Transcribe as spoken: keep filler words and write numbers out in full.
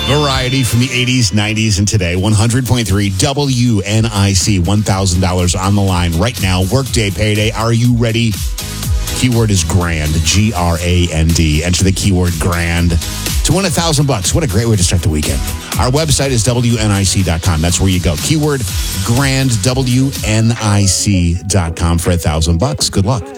Variety from the eighties, nineties, and today. one hundred point three W N I C. one thousand dollars on the line right now. Workday payday. Are you ready? Keyword is grand. G R A N D. Enter the keyword grand to win a thousand bucks. What a great way to start the weekend. Our website is W N I C dot com. That's where you go. Keyword grand. W N I C dot com for a thousand bucks. Good luck.